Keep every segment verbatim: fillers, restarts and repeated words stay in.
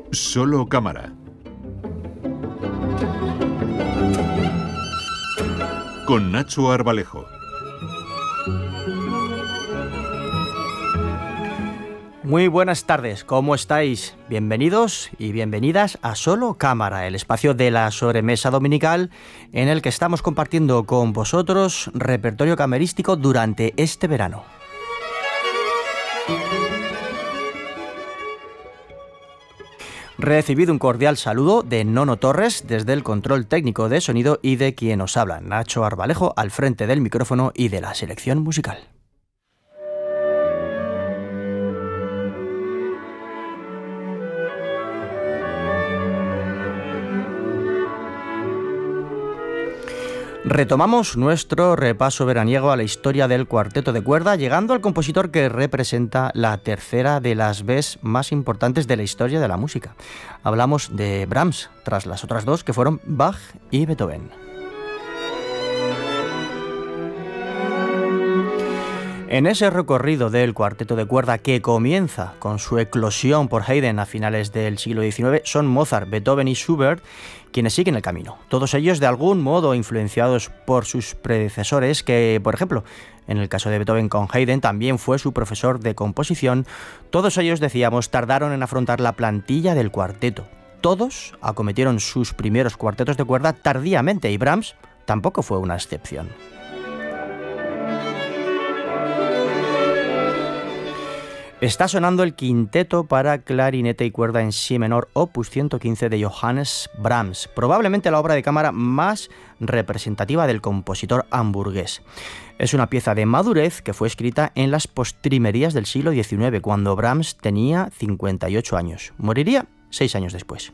Solo cámara. Con Nacho Arbalejo. Muy buenas tardes, ¿cómo estáis? Bienvenidos y bienvenidas a Solo Cámara, el espacio de la sobremesa dominical en el que estamos compartiendo con vosotros repertorio camerístico durante este verano. Recibido un cordial saludo de Nono Torres desde el control técnico de sonido y de quien os habla, Nacho Arbalejo, al frente del micrófono y de la selección musical. Retomamos nuestro repaso veraniego a la historia del cuarteto de cuerda, llegando al compositor que representa la tercera de las Bs más importantes de la historia de la música. Hablamos de Brahms, tras las otras dos que fueron Bach y Beethoven. En ese recorrido del cuarteto de cuerda que comienza con su eclosión por Haydn a finales del siglo diecinueve, son Mozart, Beethoven y Schubert quienes siguen el camino. Todos ellos de algún modo influenciados por sus predecesores, que, por ejemplo, en el caso de Beethoven con Haydn, también fue su profesor de composición. Todos ellos, decíamos, tardaron en afrontar la plantilla del cuarteto. Todos acometieron sus primeros cuartetos de cuerda tardíamente y Brahms tampoco fue una excepción. Está sonando el quinteto para clarinete y cuerda en si menor, opus ciento quince de Johannes Brahms, probablemente la obra de cámara más representativa del compositor hamburgués. Es una pieza de madurez que fue escrita en las postrimerías del siglo diecinueve, cuando Brahms tenía cincuenta y ocho años. Moriría seis años después.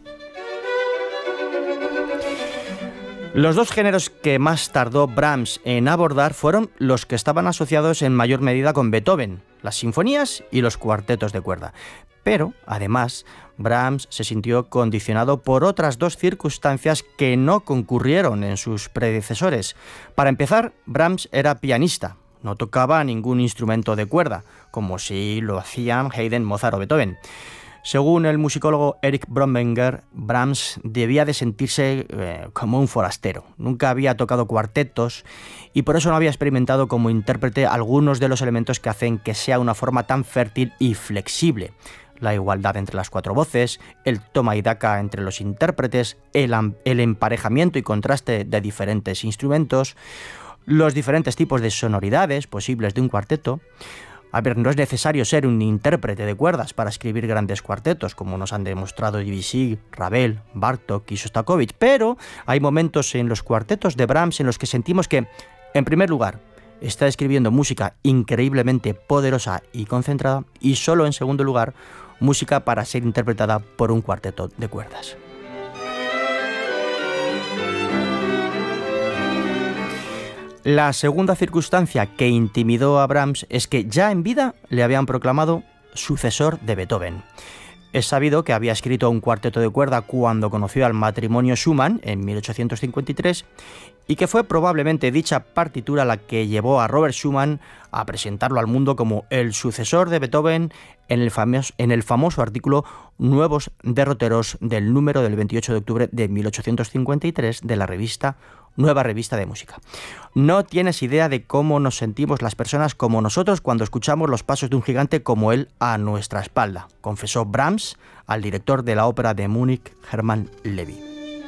Los dos géneros que más tardó Brahms en abordar fueron los que estaban asociados en mayor medida con Beethoven, las sinfonías y los cuartetos de cuerda. Pero, además, Brahms se sintió condicionado por otras dos circunstancias que no concurrieron en sus predecesores. Para empezar, Brahms era pianista, no tocaba ningún instrumento de cuerda, como si lo hacían Haydn, Mozart o Beethoven. Según el musicólogo Erich Bromberger, Brahms debía de sentirse eh, como un forastero. Nunca había tocado cuartetos y por eso no había experimentado como intérprete algunos de los elementos que hacen que sea una forma tan fértil y flexible. La igualdad entre las cuatro voces, el toma y daca entre los intérpretes, el, el emparejamiento y contraste de diferentes instrumentos, los diferentes tipos de sonoridades posibles de un cuarteto. A ver, no es necesario ser un intérprete de cuerdas para escribir grandes cuartetos, como nos han demostrado Debussy, Ravel, Bartók y Shostakovich, pero hay momentos en los cuartetos de Brahms en los que sentimos que, en primer lugar, está escribiendo música increíblemente poderosa y concentrada, y solo en segundo lugar, música para ser interpretada por un cuarteto de cuerdas. La segunda circunstancia que intimidó a Brahms es que ya en vida le habían proclamado sucesor de Beethoven. Es sabido que había escrito un cuarteto de cuerda cuando conoció al matrimonio Schumann en mil ochocientos cincuenta y tres y que fue probablemente dicha partitura la que llevó a Robert Schumann a presentarlo al mundo como el sucesor de Beethoven en el famoso, en el famoso artículo Nuevos derroteros del número del veintiocho de octubre de mil ochocientos cincuenta y tres de la revista Nueva Revista de Música. No tienes idea de cómo nos sentimos las personas como nosotros cuando escuchamos los pasos de un gigante como él a nuestra espalda, confesó Brahms al director de la ópera de Múnich, Hermann Levy.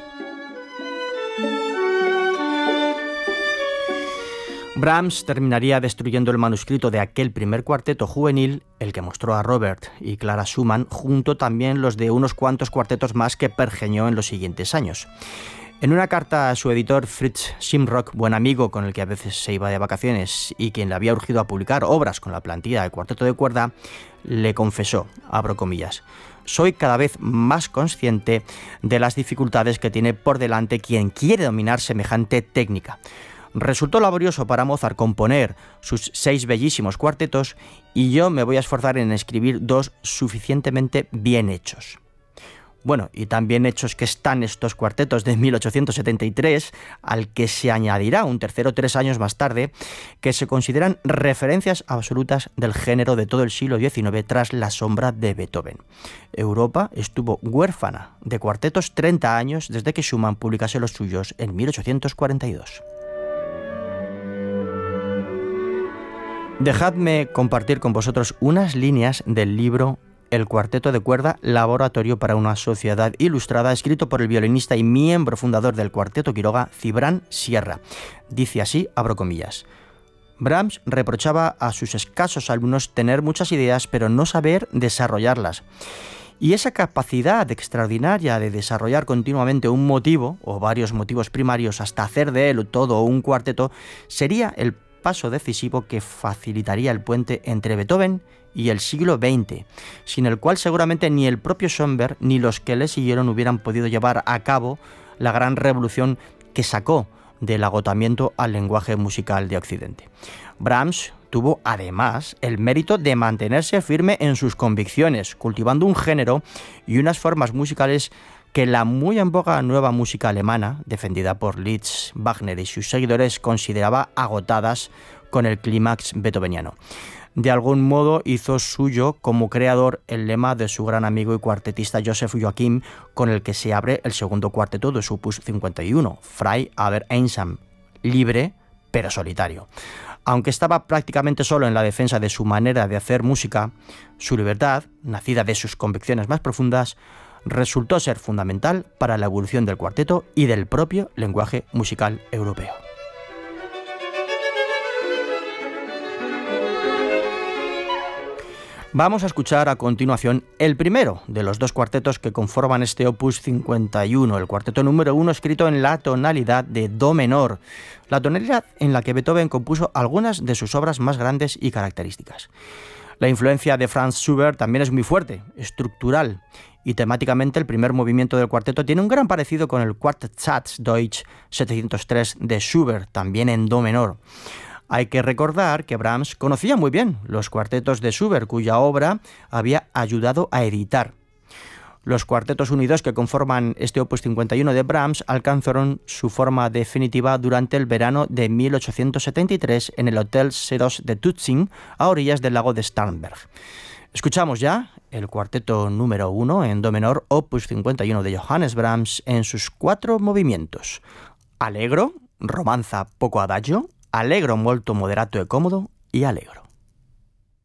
Brahms terminaría destruyendo el manuscrito de aquel primer cuarteto juvenil, el que mostró a Robert y Clara Schumann, junto también los de unos cuantos cuartetos más que pergeñó en los siguientes años. En una carta a su editor Fritz Simrock, buen amigo con el que a veces se iba de vacaciones y quien le había urgido a publicar obras con la plantilla de cuarteto de cuerda, le confesó, abro comillas, «Soy cada vez más consciente de las dificultades que tiene por delante quien quiere dominar semejante técnica. Resultó laborioso para Mozart componer sus seis bellísimos cuartetos y yo me voy a esforzar en escribir dos suficientemente bien hechos». Bueno, y también hechos que están estos cuartetos de mil ochocientos setenta y tres, al que se añadirá un tercero tres años más tarde, que se consideran referencias absolutas del género de todo el siglo diecinueve tras la sombra de Beethoven. Europa estuvo huérfana de cuartetos treinta años desde que Schumann publicase los suyos en mil ochocientos cuarenta y dos. Dejadme compartir con vosotros unas líneas del libro El cuarteto de cuerda, Laboratorio para una sociedad ilustrada, escrito por el violinista y miembro fundador del Cuarteto Quiroga, Cibran Sierra. Dice así, abro comillas: Brahms reprochaba a sus escasos alumnos tener muchas ideas pero no saber desarrollarlas. Y esa capacidad extraordinaria de desarrollar continuamente un motivo, o varios motivos primarios, hasta hacer de él todo un cuarteto, sería el paso decisivo que facilitaría el puente entre Beethoven y el siglo veinte, sin el cual seguramente ni el propio Schoenberg ni los que le siguieron hubieran podido llevar a cabo la gran revolución que sacó del agotamiento al lenguaje musical de Occidente. Brahms tuvo además el mérito de mantenerse firme en sus convicciones, cultivando un género y unas formas musicales que la muy en boga nueva música alemana, defendida por Liszt, Wagner y sus seguidores, consideraba agotadas con el clímax beethoveniano. De algún modo hizo suyo como creador el lema de su gran amigo y cuartetista Joseph Joachim, con el que se abre el segundo cuarteto de su opus cincuenta y uno, Frei aber einsam, libre pero solitario. Aunque estaba prácticamente solo en la defensa de su manera de hacer música, su libertad, nacida de sus convicciones más profundas, resultó ser fundamental para la evolución del cuarteto y del propio lenguaje musical europeo. Vamos a escuchar a continuación el primero de los dos cuartetos que conforman este opus cincuenta y uno, el cuarteto número uno, escrito en la tonalidad de do menor, la tonalidad en la que Beethoven compuso algunas de sus obras más grandes y características. La influencia de Franz Schubert también es muy fuerte, estructural, y temáticamente el primer movimiento del cuarteto tiene un gran parecido con el Quartettsatz Deutsch setecientos tres de Schubert, también en do menor. Hay que recordar que Brahms conocía muy bien los cuartetos de Schubert, cuya obra había ayudado a editar. Los cuartetos unidos que conforman este opus cincuenta y uno de Brahms alcanzaron su forma definitiva durante el verano de mil ochocientos setenta y tres en el Hotel Sedos de Tutzing, a orillas del lago de Starnberg. Escuchamos ya el cuarteto número uno en do menor, opus cincuenta y uno de Johannes Brahms, en sus cuatro movimientos: allegro, romanza poco adagio, allegro molto moderato e cómodo y allegro.